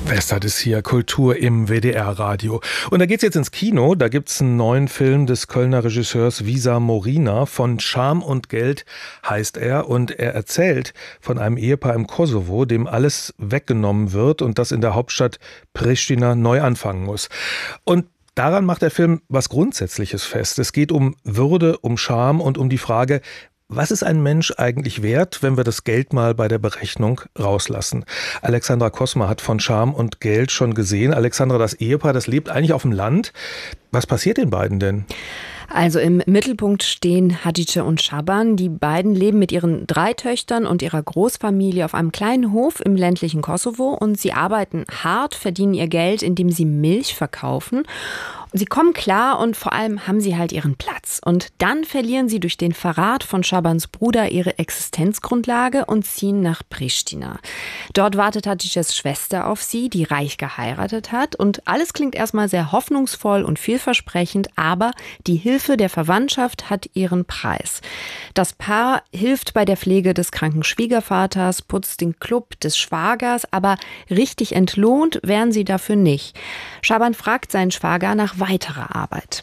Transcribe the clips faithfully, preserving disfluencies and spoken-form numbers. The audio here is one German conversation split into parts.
Westert ist hier, Kultur im W D R-Radio. Und da geht's jetzt ins Kino. Da gibt's einen neuen Film des Kölner Regisseurs Visa Morina. Von Scham und Geld heißt er. Und er erzählt von einem Ehepaar im Kosovo, dem alles weggenommen wird und das in der Hauptstadt Pristina neu anfangen muss. Und daran macht der Film was Grundsätzliches fest. Es geht um Würde, um Scham und um die Frage, was ist ein Mensch eigentlich wert, wenn wir das Geld mal bei der Berechnung rauslassen? Alexandra Kosma hat von Scham und Geld schon gesehen. Alexandra, das Ehepaar, das lebt eigentlich auf dem Land. Was passiert den beiden denn? Also im Mittelpunkt stehen Hatice und Schaban. Die beiden leben mit ihren drei Töchtern und ihrer Großfamilie auf einem kleinen Hof im ländlichen Kosovo. Und sie arbeiten hart, verdienen ihr Geld, indem sie Milch verkaufen. Sie kommen klar und vor allem haben sie halt ihren Platz. Und dann verlieren sie durch den Verrat von Schabans Bruder ihre Existenzgrundlage und ziehen nach Pristina. Dort wartet Hatices Schwester auf sie, die reich geheiratet hat. Und alles klingt erstmal sehr hoffnungsvoll und vielversprechend, aber die Hilfe der Verwandtschaft hat ihren Preis. Das Paar hilft bei der Pflege des kranken Schwiegervaters, putzt den Club des Schwagers, aber richtig entlohnt werden sie dafür nicht. Schaban fragt seinen Schwager nach weiterer Arbeit.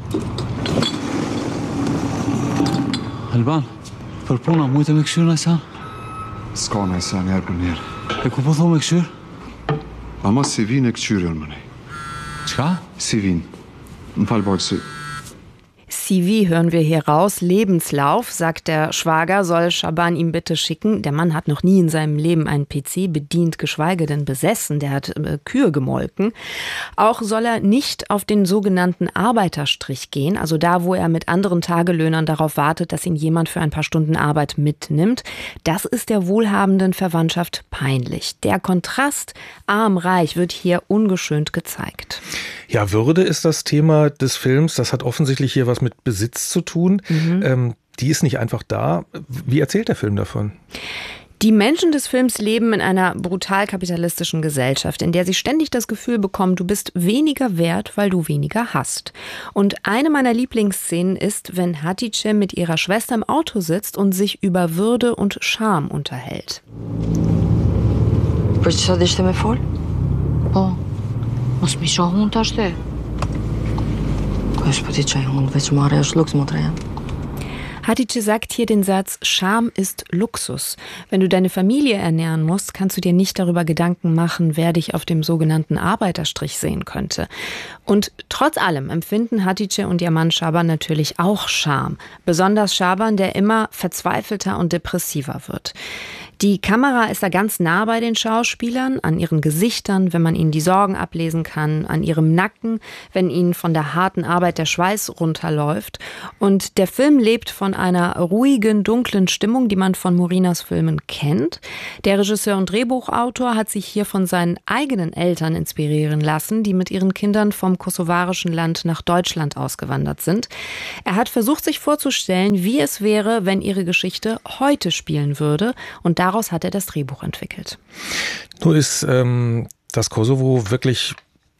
Alban, për puna mujtë me këshyrë nëjsa? Ska nëjsa njerë për njerë. E ku po thon me këshyrë? Ama Sivin e këshyrë jënë më nej. Çka? Sivin. Më falë baqësi. C V hören wir hier raus. Lebenslauf, sagt der Schwager, soll Schaban ihm bitte schicken. Der Mann hat noch nie in seinem Leben einen P C bedient, geschweige denn besessen. Der hat äh, Kühe gemolken. Auch soll er nicht auf den sogenannten Arbeiterstrich gehen, also da, wo er mit anderen Tagelöhnern darauf wartet, dass ihn jemand für ein paar Stunden Arbeit mitnimmt. Das ist der wohlhabenden Verwandtschaft peinlich. Der Kontrast arm-reich wird hier ungeschönt gezeigt. Ja, Würde ist das Thema des Films. Das hat offensichtlich hier was mit Besitz zu tun. Mhm. Ähm, die ist nicht einfach da. Wie erzählt der Film davon? Die Menschen des Films leben in einer brutal kapitalistischen Gesellschaft, in der sie ständig das Gefühl bekommen, du bist weniger wert, weil du weniger hast. Und eine meiner Lieblingsszenen ist, wenn Hatice mit ihrer Schwester im Auto sitzt und sich über Würde und Scham unterhält. Mos mi shoh hund tash te. Kush po ti çaj hund veç marrë është luks motra jam. Hatice sagt hier den Satz, Scham ist Luxus. Wenn du deine Familie ernähren musst, kannst du dir nicht darüber Gedanken machen, wer dich auf dem sogenannten Arbeiterstrich sehen könnte. Und trotz allem empfinden Hatice und ihr Mann Schaban natürlich auch Scham. Besonders Schaban, der immer verzweifelter und depressiver wird. Die Kamera ist da ganz nah bei den Schauspielern, an ihren Gesichtern, wenn man ihnen die Sorgen ablesen kann, an ihrem Nacken, wenn ihnen von der harten Arbeit der Schweiß runterläuft. Und der Film lebt von einer ruhigen, dunklen Stimmung, die man von Morinas Filmen kennt. Der Regisseur und Drehbuchautor hat sich hier von seinen eigenen Eltern inspirieren lassen, die mit ihren Kindern vom kosovarischen Land nach Deutschland ausgewandert sind. Er hat versucht, sich vorzustellen, wie es wäre, wenn ihre Geschichte heute spielen würde. Und daraus hat er das Drehbuch entwickelt. Nur ist ähm, das Kosovo wirklich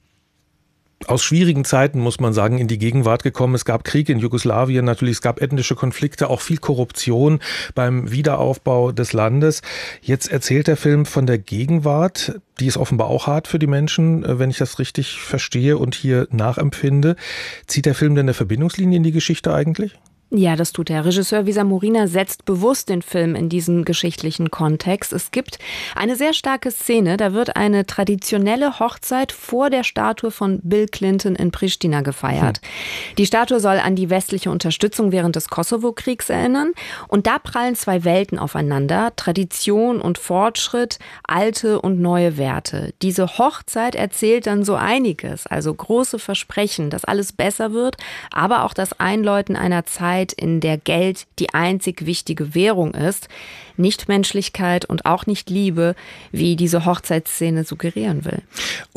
aus schwierigen Zeiten, muss man sagen, in die Gegenwart gekommen. Es gab Krieg in Jugoslawien, natürlich, es gab ethnische Konflikte, auch viel Korruption beim Wiederaufbau des Landes. Jetzt erzählt der Film von der Gegenwart, die ist offenbar auch hart für die Menschen, wenn ich das richtig verstehe und hier nachempfinde. Zieht der Film denn eine Verbindungslinie in die Geschichte eigentlich? Ja, das tut er. Regisseur Visa Morina setzt bewusst den Film in diesen geschichtlichen Kontext. Es gibt eine sehr starke Szene, da wird eine traditionelle Hochzeit vor der Statue von Bill Clinton in Pristina gefeiert. Hm. Die Statue soll an die westliche Unterstützung während des Kosovo-Kriegs erinnern. Und da prallen zwei Welten aufeinander, Tradition und Fortschritt, alte und neue Werte. Diese Hochzeit erzählt dann so einiges, also große Versprechen, dass alles besser wird, aber auch das Einläuten einer Zeit, in der Geld die einzig wichtige Währung ist, nicht Menschlichkeit und auch nicht Liebe, wie diese Hochzeitsszene suggerieren will. Und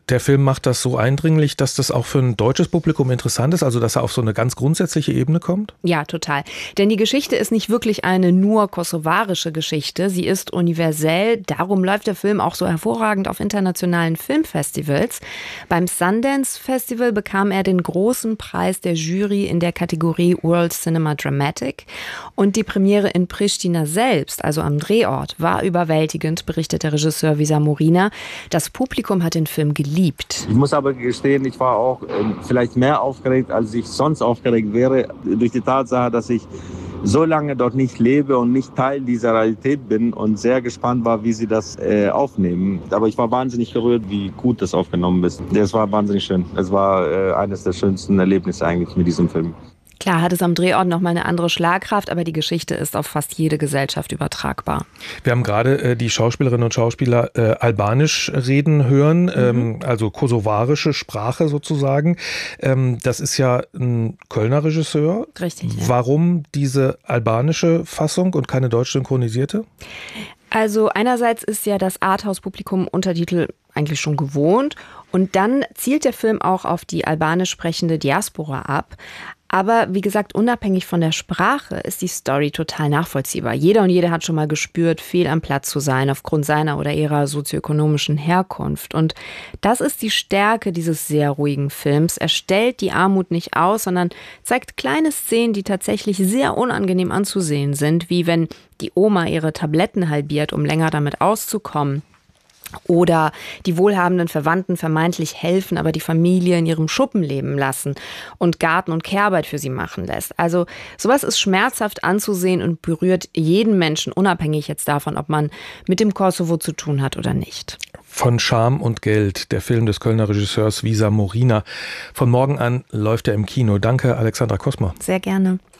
Der Film macht das so eindringlich, dass das auch für ein deutsches Publikum interessant ist, also dass er auf so eine ganz grundsätzliche Ebene kommt? Ja, total. Denn die Geschichte ist nicht wirklich eine nur kosovarische Geschichte, sie ist universell. Darum läuft der Film auch so hervorragend auf internationalen Filmfestivals. Beim Sundance Festival bekam er den großen Preis der Jury in der Kategorie World Cinema Dramatic. Und die Premiere in Pristina selbst, also am Drehort, war überwältigend, berichtet der Regisseur Visar Morina. Das Publikum hat den Film geliebt. Liebt. Ich muss aber gestehen, ich war auch äh, vielleicht mehr aufgeregt, als ich sonst aufgeregt wäre, durch die Tatsache, dass ich so lange dort nicht lebe und nicht Teil dieser Realität bin und sehr gespannt war, wie sie das äh, aufnehmen. Aber ich war wahnsinnig gerührt, wie gut das aufgenommen ist. Es war wahnsinnig schön. Es war äh, eines der schönsten Erlebnisse eigentlich mit diesem Film. Klar hat es am Drehort nochmal eine andere Schlagkraft, aber die Geschichte ist auf fast jede Gesellschaft übertragbar. Wir haben gerade äh, die Schauspielerinnen und Schauspieler äh, albanisch reden hören, mhm. ähm, also kosovarische Sprache sozusagen. Ähm, das ist ja ein Kölner Regisseur. Richtig. Ja. Warum diese albanische Fassung und keine deutsch synchronisierte? Also einerseits ist ja das Arthouse-Publikum Untertitel eigentlich schon gewohnt und dann zielt der Film auch auf die albanisch sprechende Diaspora ab. Aber wie gesagt, unabhängig von der Sprache ist die Story total nachvollziehbar. Jeder und jede hat schon mal gespürt, fehl am Platz zu sein aufgrund seiner oder ihrer sozioökonomischen Herkunft. Und das ist die Stärke dieses sehr ruhigen Films. Er stellt die Armut nicht aus, sondern zeigt kleine Szenen, die tatsächlich sehr unangenehm anzusehen sind, wie wenn die Oma ihre Tabletten halbiert, um länger damit auszukommen. Oder die wohlhabenden Verwandten vermeintlich helfen, aber die Familie in ihrem Schuppen leben lassen und Garten- und Kehrarbeit für sie machen lässt. Also sowas ist schmerzhaft anzusehen und berührt jeden Menschen, unabhängig jetzt davon, ob man mit dem Kosovo zu tun hat oder nicht. Von Scham und Geld, der Film des Kölner Regisseurs Visar Morina. Von morgen an läuft er im Kino. Danke, Alexandra Kosma. Sehr gerne.